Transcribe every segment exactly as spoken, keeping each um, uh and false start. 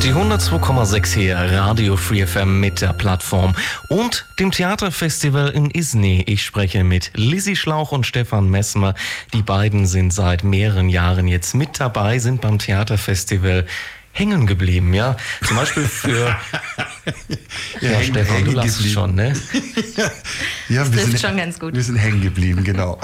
Die hundertzwei Komma sechs hier, Radio Free F M mit der Plattform und dem Theaterfestival in Isny. Ich spreche mit Lizzie Schlauch und Stefan Messmer. Die beiden sind seit mehreren Jahren jetzt mit dabei, sind beim Theaterfestival hängen geblieben, ja. Zum Beispiel für... ja, ja Stefan, du lachst schon, ne? ja, das wir trifft sind, schon ganz gut. Wir sind hängen geblieben, genau.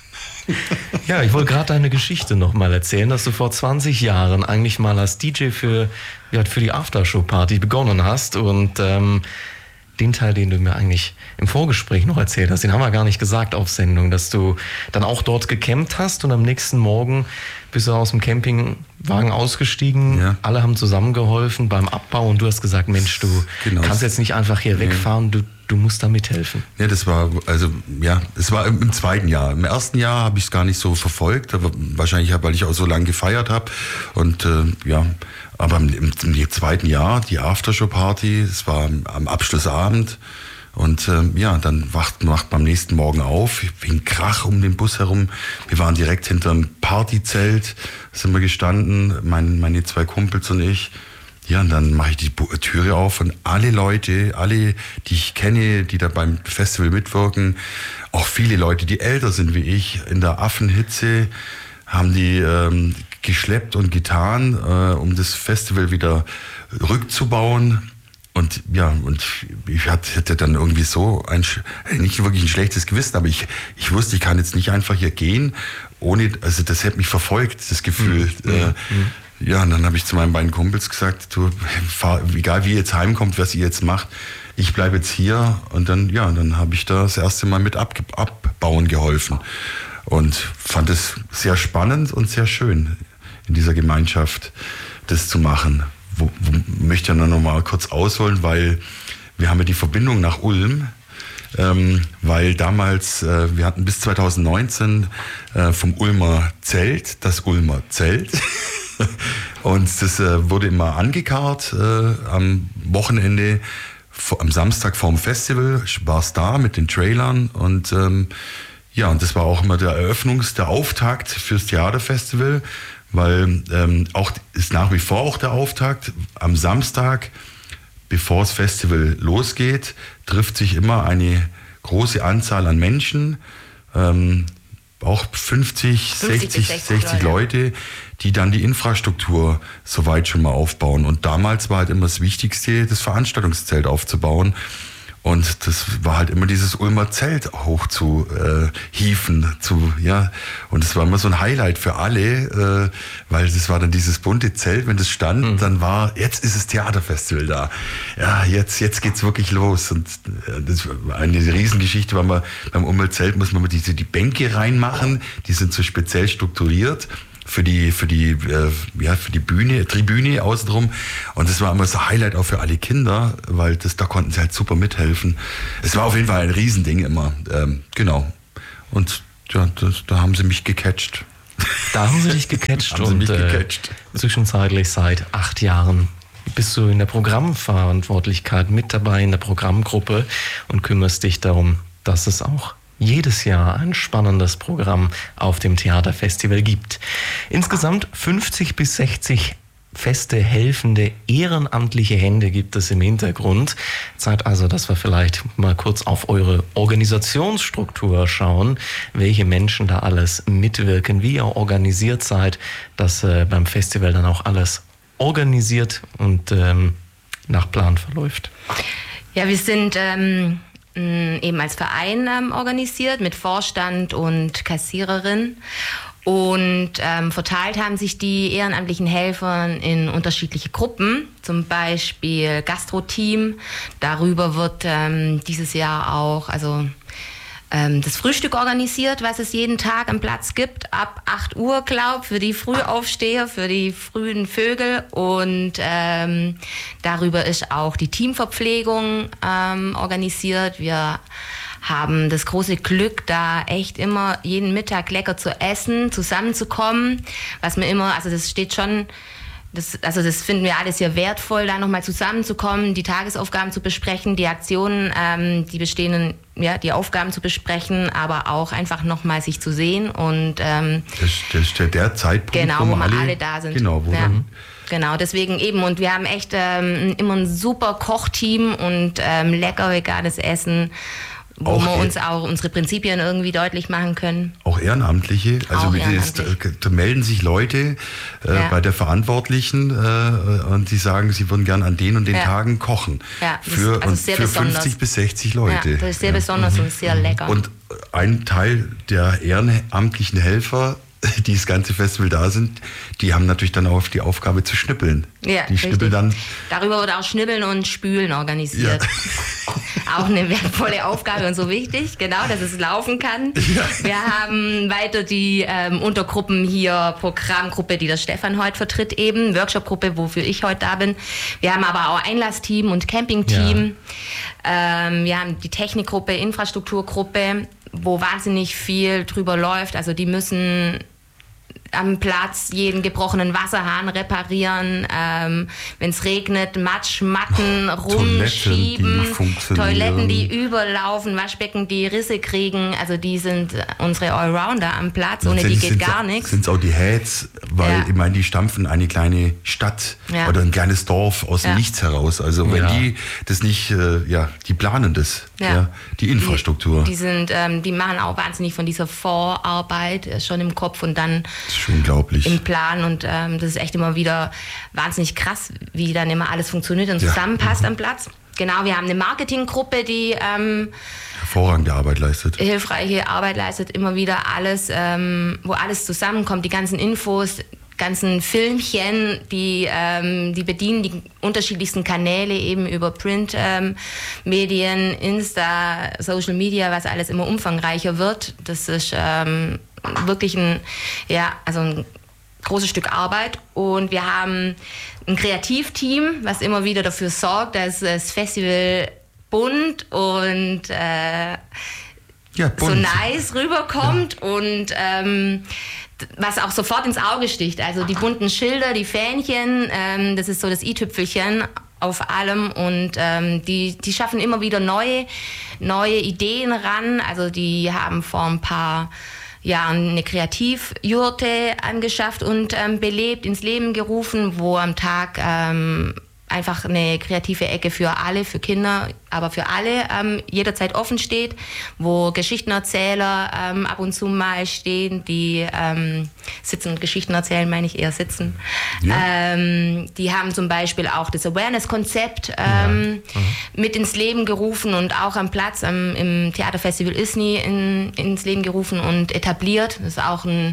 Ja, ich wollte gerade deine Geschichte nochmal erzählen, dass du vor zwanzig Jahren eigentlich mal als D J für, ja, für die Aftershow-Party begonnen hast und ähm, den Teil, den du mir eigentlich im Vorgespräch noch erzählt hast, den haben wir gar nicht gesagt auf Sendung, dass du dann auch dort gecampt hast und am nächsten Morgen bist du aus dem Campingwagen ausgestiegen, ja. Alle haben zusammengeholfen beim Abbau und du hast gesagt, Mensch, du genau. kannst jetzt nicht einfach hier nee. wegfahren, du, du musst da mithelfen. Ja, das war, also, ja, es war im, im zweiten Jahr. Im ersten Jahr habe ich es gar nicht so verfolgt, aber wahrscheinlich, weil ich auch so lange gefeiert habe und, äh, ja, aber im, im, im zweiten Jahr, die Aftershow-Party, es war am Abschlussabend. Und äh, ja, dann wacht, wacht man am nächsten Morgen auf, wie ein Krach um den Bus herum. Wir waren direkt hinter einem Partyzelt, sind wir gestanden, mein, meine zwei Kumpels und ich. Ja, und dann mache ich die Türe auf und alle Leute, alle, die ich kenne, die da beim Festival mitwirken, auch viele Leute, die älter sind wie ich, in der Affenhitze, haben die ähm, geschleppt und getan, äh, um das Festival wieder rückzubauen. Und ja, und ich hatte dann irgendwie so ein, nicht wirklich ein schlechtes Gewissen, aber ich, ich wusste, ich kann jetzt nicht einfach hier gehen, ohne, also das hätte mich verfolgt, das Gefühl. Mhm. Äh, mhm. Ja, und dann habe ich zu meinen beiden Kumpels gesagt, du, fahr, egal wie ihr jetzt heimkommt, was ihr jetzt macht, ich bleibe jetzt hier. Und dann, ja, dann habe ich da das erste Mal mit ab, abbauen geholfen. Und fand es sehr spannend und sehr schön, in dieser Gemeinschaft das zu machen. Wo, wo möchte ich dann noch mal kurz ausholen, weil wir haben ja die Verbindung nach Ulm, ähm, weil damals, äh, wir hatten bis zwanzig neunzehn äh, vom Ulmer Zelt, das Ulmer Zelt. Und das äh, wurde immer angekarrt äh, am Wochenende, vor, am Samstag vorm Festival, war es da mit den Trailern und ähm, ja, und das war auch immer der Eröffnungs-, der Auftakt fürs Theaterfestival. Weil ähm, auch ist nach wie vor auch der Auftakt. Am Samstag, bevor das Festival losgeht, trifft sich immer eine große Anzahl an Menschen, ähm, auch fünfzig, sechzig, sechzig Leute, die dann die Infrastruktur soweit schon mal aufbauen. Und damals war halt immer das Wichtigste, das Veranstaltungszelt aufzubauen. Und das war halt immer dieses Ulmer Zelt hoch zu äh, hieven, zu, ja. Und das war immer so ein Highlight für alle, äh, weil das war dann dieses bunte Zelt, wenn das stand, mhm. dann war, jetzt ist das Theaterfestival da. Ja, jetzt, jetzt geht's wirklich los. Und äh, das war eine Riesengeschichte, weil man beim Ulmer Zelt muss man diese, die Bänke reinmachen, die sind so speziell strukturiert. für die für die äh, ja für die Bühne Tribüne außenrum und das war immer so Highlight auch für alle Kinder, weil das da konnten sie halt super mithelfen. Es war auf jeden Fall ein Riesending immer, ähm, genau. Und ja, das, da haben sie mich gecatcht. Da haben sie dich gecatcht haben und sie mich gecatcht. Äh, zwischenzeitlich seit acht Jahren bist du in der Programmverantwortlichkeit mit dabei in der Programmgruppe und kümmerst dich darum, dass es auch jedes Jahr ein spannendes Programm auf dem Theaterfestival gibt. Insgesamt fünfzig bis sechzig feste, helfende, ehrenamtliche Hände gibt es im Hintergrund. Zeit also, dass wir vielleicht mal kurz auf eure Organisationsstruktur schauen, welche Menschen da alles mitwirken, wie ihr organisiert seid, dass äh, beim Festival dann auch alles organisiert und ähm, nach Plan verläuft. Ja, wir sind... Ähm eben als Verein ähm, organisiert mit Vorstand und Kassiererin und ähm, verteilt haben sich die ehrenamtlichen Helfer in unterschiedliche Gruppen, zum Beispiel Gastro-Team. Darüber wird ähm, dieses Jahr auch also ähm, das Frühstück organisiert, was es jeden Tag am Platz gibt, ab acht Uhr, glaub, für die Frühaufsteher, für die frühen Vögel. Und ähm, darüber ist auch die Teamverpflegung ähm, organisiert. Wir haben das große Glück, da echt immer jeden Mittag lecker zu essen, zusammenzukommen, was mir immer, also das steht schon... Das, also das finden wir alles sehr wertvoll, da nochmal zusammenzukommen, die Tagesaufgaben zu besprechen, die Aktionen, ähm, die bestehenden, ja, die Aufgaben zu besprechen, aber auch einfach nochmal sich zu sehen und ähm, das, das ist der, der Zeitpunkt, genau, wo, wo wir alle, alle da sind. Genau, wo ja. dann Genau, deswegen eben. Und wir haben echt ähm, immer ein super Kochteam und ähm, lecker veganes Essen, wo auch wir uns auch unsere Prinzipien irgendwie deutlich machen können. Auch Ehrenamtliche, also auch mit ehrenamtlich. Ist, da melden sich Leute äh, ja. bei der Verantwortlichen äh, und die sagen, sie würden gern an den und den ja. Tagen kochen. Ja, für, also sehr für besonders. fünfzig bis sechzig Leute. Ja, das ist sehr ja. besonders mhm. und sehr lecker. Und ein Teil der ehrenamtlichen Helfer, die das ganze Festival da sind, die haben natürlich dann auch die Aufgabe zu schnippeln. Ja, die schnippeln dann. Darüber wird auch Schnippeln und Spülen organisiert. Ja. Auch eine wertvolle Aufgabe und so wichtig, genau, dass es laufen kann. Ja. Wir haben weiter die ähm, Untergruppen hier, Programmgruppe, die der Stefan heute vertritt eben, Workshopgruppe, wofür ich heute da bin. Wir haben aber auch Einlassteam und Campingteam. Ja. Ähm, wir haben die Technikgruppe, Infrastrukturgruppe, wo wahnsinnig viel drüber läuft. Also die müssen am Platz jeden gebrochenen Wasserhahn reparieren, ähm, wenn es regnet, Matschmatten oh, rumschieben, Toiletten die, Toiletten, die überlaufen, Waschbecken, die Risse kriegen. Also die sind unsere Allrounder am Platz, ohne die geht gar nichts. Sind es auch die Heads, weil ja. ich meine, die stampfen eine kleine Stadt ja. oder ein kleines Dorf aus dem ja. Nichts heraus. Also wenn ja. die das nicht, äh, ja, die planen das, ja. Ja, die Infrastruktur. Die, die sind, ähm, die machen auch wahnsinnig von dieser Vorarbeit äh, schon im Kopf und dann unglaublich. Im Plan und ähm, das ist echt immer wieder wahnsinnig krass, wie dann immer alles funktioniert und zusammenpasst ja. am Platz. Genau, wir haben eine Marketinggruppe, die ähm, hervorragende Arbeit leistet. Hilfreiche Arbeit leistet, immer wieder alles, ähm, wo alles zusammenkommt, die ganzen Infos, ganzen Filmchen, die, ähm, die bedienen die unterschiedlichsten Kanäle eben über Print-Medien, ähm, Insta, Social Media, was alles immer umfangreicher wird. Das ist ähm, wirklich ein, ja, also ein großes Stück Arbeit. Und wir haben ein Kreativteam, was immer wieder dafür sorgt, dass das Festival bunt und äh, ja, bunt. so nice rüberkommt ja. und ähm, was auch sofort ins Auge sticht. Also die bunten Schilder, die Fähnchen, ähm, das ist so das i-Tüpfelchen auf allem und ähm, die, die schaffen immer wieder neue, neue Ideen ran. Also die haben vor ein paar Jahren eine Kreativjurte angeschafft und ähm, belebt, ins Leben gerufen, wo am Tag ähm, einfach eine kreative Ecke für alle, für Kinder, aber für alle ähm, jederzeit offen steht, wo Geschichtenerzähler ähm, ab und zu mal stehen, die ähm, sitzen und Geschichten erzählen, meine ich eher sitzen. Ja. Ähm, die haben zum Beispiel auch das Awareness-Konzept ähm, ja. mit ins Leben gerufen und auch am Platz ähm, im Theaterfestival ISNI in, ins Leben gerufen und etabliert. Das ist auch ein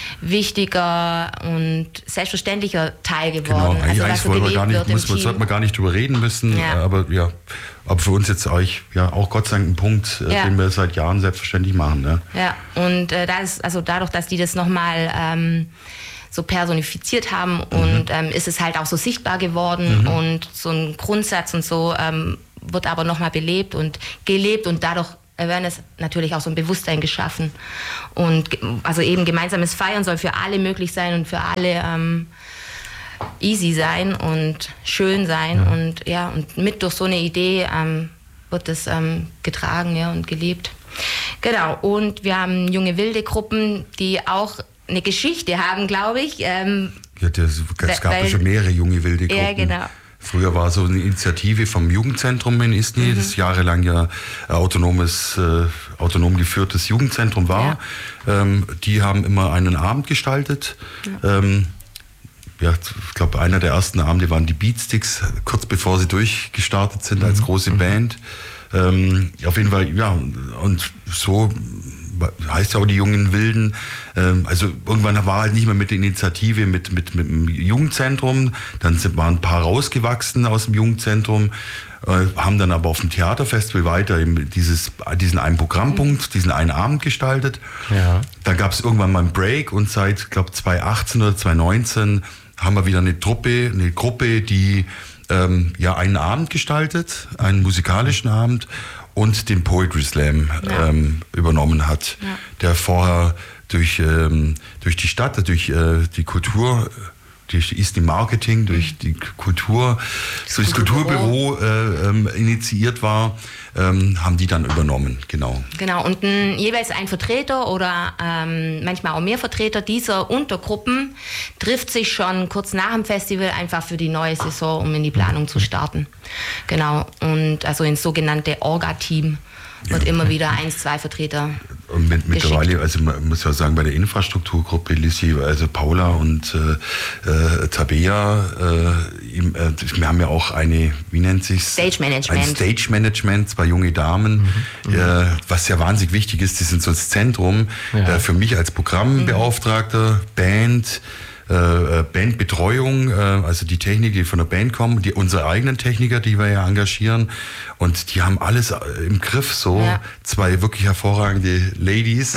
wichtiger und selbstverständlicher Teil geworden. Genau, also, was so gelebt gar nicht, wird muss, im sollte man gar nicht drüber reden müssen, ja. aber ja, aber für uns jetzt euch ja auch Gott sei Dank ein Punkt, ja. den wir seit Jahren selbstverständlich machen. Ne? Ja, und äh, da ist, also dadurch, dass die das nochmal ähm, so personifiziert haben mhm. und ähm, ist es halt auch so sichtbar geworden mhm. und so ein Grundsatz und so ähm, wird aber nochmal belebt und gelebt und dadurch Awareness natürlich auch so ein Bewusstsein geschaffen. Und also eben gemeinsames Feiern soll für alle möglich sein und für alle ähm, easy sein und schön sein ja. und ja und mit durch so eine Idee ähm, wird das ähm, getragen ja und gelebt. Genau, und wir haben junge wilde Gruppen, die auch eine Geschichte haben, glaube ich. Ähm, ja, das, es gab ja schon mehrere junge wilde Gruppen. Ja, genau. Früher war so eine Initiative vom Jugendzentrum in ISNI, mhm. das jahrelang ja autonomes, äh, autonom geführtes Jugendzentrum war. Ja. Ähm, die haben immer einen Abend gestaltet. Ja. Ähm, Ja, ich glaube, einer der ersten Abende waren die Beatsticks, kurz bevor sie durchgestartet sind als große mhm. Band. Ähm, auf jeden Fall, ja, und so heißt ja auch die jungen Wilden. Ähm, also irgendwann war halt nicht mehr mit der Initiative, mit, mit, mit dem Jugendzentrum. Dann sind, waren ein paar rausgewachsen aus dem Jugendzentrum, äh, haben dann aber auf dem Theaterfestival weiter eben dieses, diesen einen Programmpunkt, diesen einen Abend gestaltet. Ja. Dann gab es irgendwann mal einen Break und seit, ich glaube, zwanzig achtzehn oder zwanzig neunzehn haben wir wieder eine Truppe, eine Gruppe, die ähm, ja einen Abend gestaltet, einen musikalischen Abend und den Poetry Slam ja. ähm, übernommen hat, ja. der vorher durch, ähm, durch die Stadt, durch äh, die Kultur durch Isny Marketing, durch die Kultur, das durch das Kulturbüro äh, ähm, initiiert war, ähm, haben die dann übernommen, genau. Genau, und ein, jeweils ein Vertreter oder ähm, manchmal auch mehr Vertreter dieser Untergruppen trifft sich schon kurz nach dem Festival einfach für die neue Saison, um in die Planung zu starten. Genau, und also ins sogenannte Orga-Team wird ja immer wieder eins, zwei Vertreter und mit, mittlerweile, also man muss ja sagen, bei der Infrastrukturgruppe Lissi, also Paula und äh, äh, Tabea, äh, im, äh, wir haben ja auch eine, wie nennt sich's? Stage Management. Ein Stage Management, zwei junge Damen, mhm. äh, was ja wahnsinnig wichtig ist, die sind so das Zentrum ja. äh, für mich als Programmbeauftragter, mhm. Band, Äh, Bandbetreuung, äh, also die Techniker, die von der Band kommen, die unsere eigenen Techniker, die wir ja engagieren, und die haben alles im Griff, so ja. zwei wirklich hervorragende Ladies.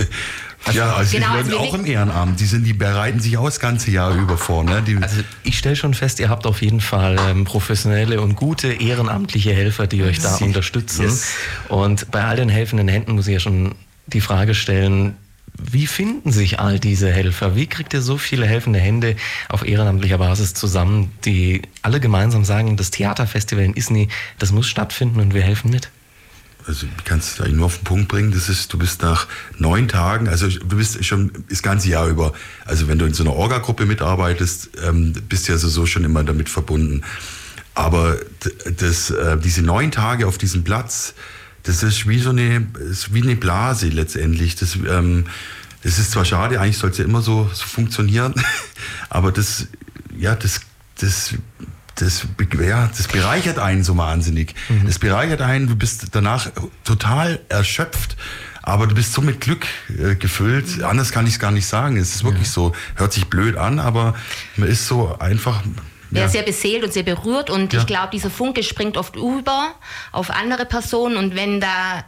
Also, ja, also genau, die also auch im Ehrenamt, die sind, die bereiten sich auch das ganze Jahr über vor. Ne? Die also ich stelle schon fest, ihr habt auf jeden Fall ähm, professionelle und gute ehrenamtliche Helfer, die euch da Sie, unterstützen. Yes. Und bei all den helfenden Händen muss ich ja schon die Frage stellen, wie finden sich all diese Helfer? Wie kriegt ihr so viele helfende Hände auf ehrenamtlicher Basis zusammen, die alle gemeinsam sagen, das Theaterfestival in Isny, das muss stattfinden und wir helfen mit? Also du kannst es eigentlich nur auf den Punkt bringen. Das ist, du bist nach neun Tagen, also du bist schon das ganze Jahr über, also wenn du in so einer Orga-Gruppe mitarbeitest, ähm, bist du ja so schon immer damit verbunden. Aber das, äh, diese neun Tage auf diesem Platz, das ist wie so eine, ist wie eine Blase letztendlich. Das, ähm, das ist zwar schade, eigentlich sollte es ja immer so, so funktionieren, aber das, ja, das, das, das, ja, das bereichert einen so wahnsinnig. Mhm. Das bereichert einen, du bist danach total erschöpft, aber du bist so mit Glück äh, gefüllt. Mhm. Anders kann ich es gar nicht sagen. Es ist wirklich ja. so, hört sich blöd an, aber man ist so einfach... Ja, ja, sehr beseelt und sehr berührt, und ja. ich glaube, dieser Funke springt oft über auf andere Personen, und wenn da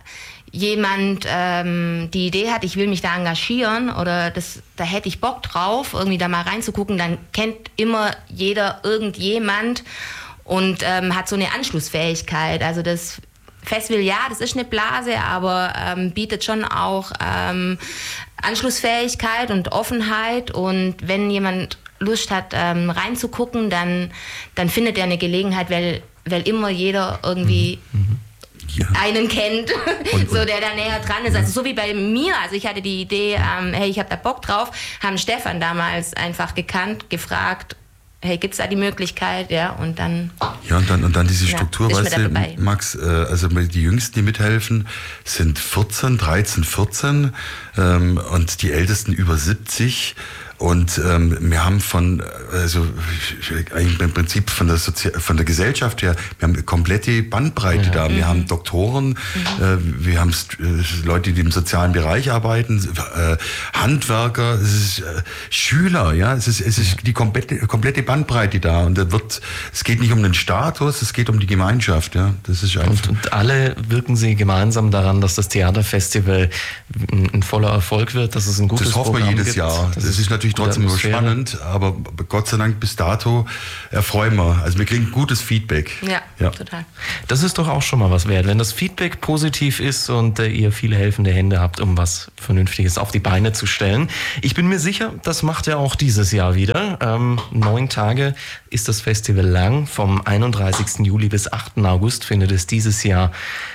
jemand ähm, die Idee hat, ich will mich da engagieren oder das, da hätte ich Bock drauf, irgendwie da mal reinzugucken, dann kennt immer jeder irgendjemand und ähm, hat so eine Anschlussfähigkeit. Also das Festival, ja, das ist eine Blase, aber ähm, bietet schon auch ähm, Anschlussfähigkeit und Offenheit, und wenn jemand Lust hat, ähm, reinzugucken, dann, dann findet er eine Gelegenheit, weil, weil immer jeder irgendwie mhm. ja. einen kennt, und, so der da näher dran ist. Ja. Also so wie bei mir, also ich hatte die Idee, ähm, hey, ich habe da Bock drauf, haben Stefan damals einfach gekannt, gefragt, hey, gibt's da die Möglichkeit, ja, und dann... Ja, und dann, und dann diese Struktur, ja, weißt du, Max, äh, also die Jüngsten, die mithelfen, sind vierzehn, dreizehn, vierzehn ähm, und die Ältesten über siebzig. Und ähm, wir haben von, also eigentlich im Prinzip von der, Sozi- von der Gesellschaft her, wir haben eine komplette Bandbreite ja. da. Wir mhm. haben Doktoren, mhm. äh, wir haben äh, Leute, die im sozialen Bereich arbeiten, äh, Handwerker, es ist, äh, Schüler, ja, es ist, es ist die komplette, komplette Bandbreite da. Und da wird, es geht nicht um den Status, es geht um die Gemeinschaft, ja. Das ist einfach. Und, und alle wirken sie gemeinsam daran, dass das Theaterfestival ein, ein voller Erfolg wird, dass es ein gutes Programm gibt. Das hoffen wir jedes Jahr. Das, das ist natürlich trotzdem nur spannend, aber Gott sei Dank bis dato erfreuen wir. Also wir kriegen gutes Feedback. Ja, ja, total. Das ist doch auch schon mal was wert, wenn das Feedback positiv ist und äh, ihr viele helfende Hände habt, um was Vernünftiges auf die Beine zu stellen. Ich bin mir sicher, das macht er auch dieses Jahr wieder. Ähm, neun Tage ist das Festival lang. Vom einunddreißigsten Juli bis achten August findet es dieses Jahr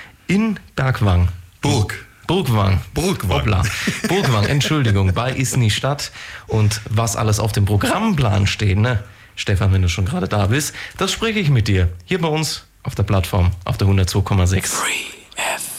in Bergwang. Burg. Burgwang. Burgwang. Hoppla. Burgwang, Entschuldigung, bei Isny statt. Und was alles auf dem Programmplan steht, ne? Stefan, wenn du schon gerade da bist, das spreche ich mit dir. Hier bei uns auf der Plattform, auf der hundertzwei Komma sechs. Free.